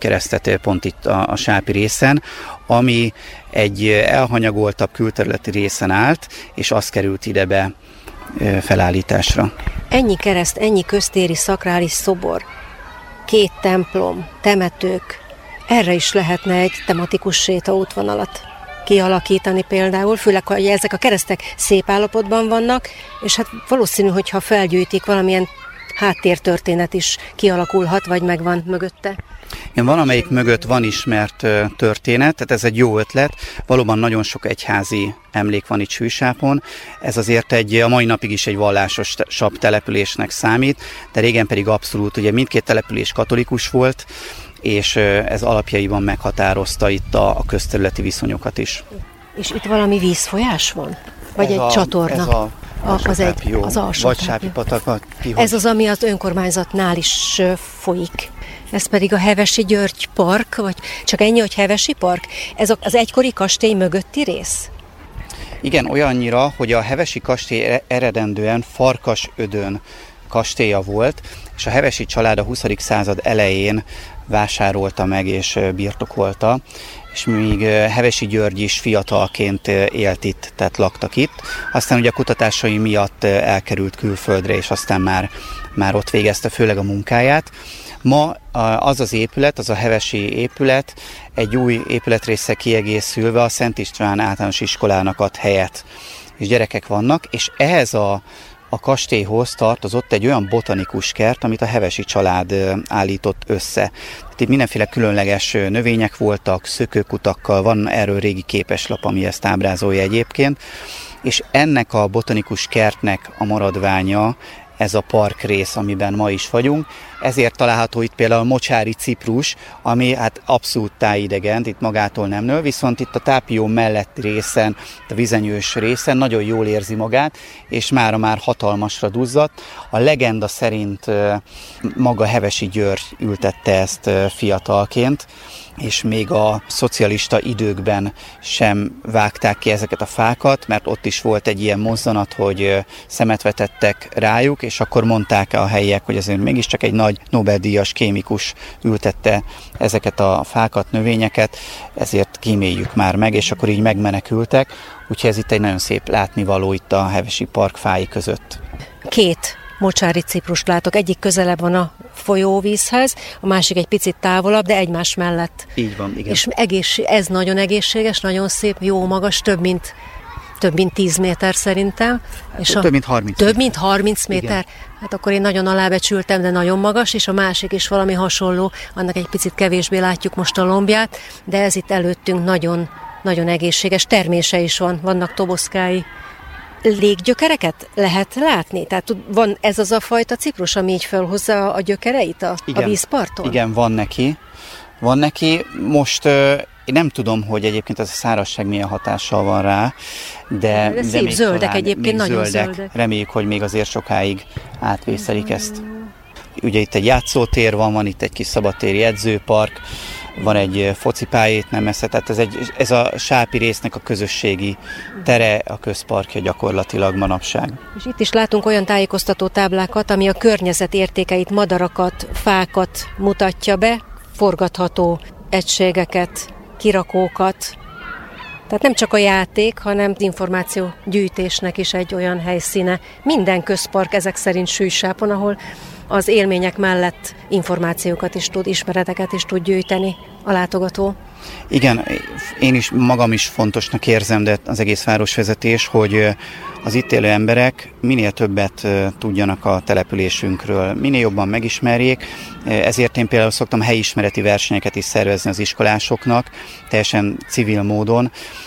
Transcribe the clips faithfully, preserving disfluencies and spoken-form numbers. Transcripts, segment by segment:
keresztet pont itt a, a Sápi részen, ami egy elhanyagoltabb külterületi részen állt, és az került ide be felállításra. Ennyi kereszt, ennyi köztéri szakrális szobor, két templom, temetők, erre is lehetne egy tematikus sétaútvonalat kialakítani például, főleg, hogy ezek a keresztek szép állapotban vannak, és hát valószínű, hogyha felgyűjtik, valamilyen háttértörténet is kialakulhat, vagy megvan mögötte. Igen, van, amelyik mögött van ismert történet, tehát ez egy jó ötlet. Valóban nagyon sok egyházi emlék van itt Sűsápon. Ez azért egy, a mai napig is egy vallásosabb településnek számít, de régen pedig abszolút, ugye mindkét település katolikus volt, és ez alapjaiban meghatározta itt a, a közterületi viszonyokat is. És itt valami vízfolyás van? Vagy ez egy a, csatorna? Ez a az egy, az alsó vagy Sápi-patak. Ez az, ami az önkormányzatnál is folyik. Ez pedig a Hevesi György Park, vagy csak ennyi, hogy Hevesi Park? Ez az egykori kastély mögötti rész? Igen, olyannyira, hogy a Hevesi kastély eredendően Farkasödön kastélya volt, és a hevesi család a huszadik század elején vásárolta meg és birtokolta, és még Hevesi György is fiatalként élt itt, tehát laktak itt. Aztán ugye a kutatásai miatt elkerült külföldre, és aztán már, már ott végezte főleg a munkáját. Ma az az épület, az a hevesi épület egy új épületrészsel kiegészülve a Szent István általános iskolának ad helyet, és gyerekek vannak, és ehhez a A kastélyhoz tartozott egy olyan botanikus kert, amit a hevesi család állított össze. Itt mindenféle különleges növények voltak, szökőkutakkal, van erről régi képeslap, ami ezt ábrázolja egyébként, és ennek a botanikus kertnek a maradványa ez a parkrész, amiben ma is vagyunk. Ezért található itt például a mocsári ciprus, ami hát abszolút tájidegen, itt magától nem nő, viszont itt a tápió melletti részen, a vizenyős részen nagyon jól érzi magát, és mára már hatalmasra duzzadt. A legenda szerint maga Hevesi György ültette ezt fiatalként, és még a szocialista időkben sem vágták ki ezeket a fákat, mert ott is volt egy ilyen mozzanat, hogy szemet vetettek rájuk, és akkor mondták a helyiek, hogy azért mégiscsak egy nagy Nobel-díjas kémikus ültette ezeket a fákat, növényeket, ezért kíméljük már meg, és akkor így megmenekültek, úgyhogy ez itt egy nagyon szép látnivaló itt a Hevesi Park fái között. Két mocsári ciprust látok, egyik közelebb van a folyóvízhez, a másik egy picit távolabb, de egymás mellett. Így van, igen. És egész, ez nagyon egészséges, nagyon szép, jó magas, több mint, több mint tíz méter szerintem. És több a, mint harminc Több mint harminc méter. Igen. Hát akkor én nagyon alábecsültem, de nagyon magas, és a másik is valami hasonló, annak egy picit kevésbé látjuk most a lombját, de ez itt előttünk nagyon, nagyon egészséges, termése is van, vannak toboszkái. Léggyökereket lehet látni? Tehát van ez az a fajta ciprus, ami így felhozza a gyökereit a, a vízparton? Igen, van neki. Van neki. Most uh, én nem tudom, hogy egyébként ez a szárazság milyen hatással van rá, de, de szép de zöldek talán, egyébként, nagyon zöldek. zöldek. Reméljük, hogy még azért sokáig átvészelik ezt. Ugye itt egy játszótér van, van itt egy kis szabadtéri edzőpark, van egy focipálya itt nem messze, tehát ez, egy, ez a Sápi résznek a közösségi tere, a közparkja gyakorlatilag manapság. És itt is látunk olyan tájékoztató táblákat, ami a környezet értékeit, madarakat, fákat mutatja be, forgatható egységeket, kirakókat. Tehát nem csak a játék, hanem információ gyűjtésnek is egy olyan helyszíne. Minden közpark ezek szerint Sűsápon, ahol az élmények mellett információkat is tud, ismereteket is tud gyűjteni a látogató. Igen, én is magam is fontosnak érzem, de az egész városvezetés, hogy az itt élő emberek minél többet tudjanak a településünkről, minél jobban megismerjék, ezért én például szoktam helyismereti versenyeket is szervezni az iskolásoknak, teljesen civil módon,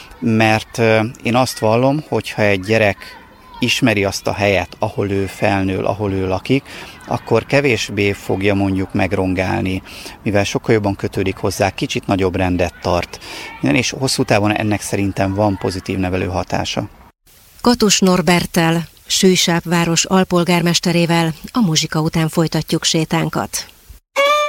mert én azt vallom, hogyha egy gyerek ismeri azt a helyet, ahol ő felnől, ahol ő lakik, akkor kevésbé fogja mondjuk megrongálni, mivel sokkal jobban kötődik hozzá, kicsit nagyobb rendet tart. És hosszú távon ennek szerintem van pozitív nevelő hatása. Katus Norberttel, Sűsáp város alpolgármesterével a muzsika után folytatjuk sétánkat.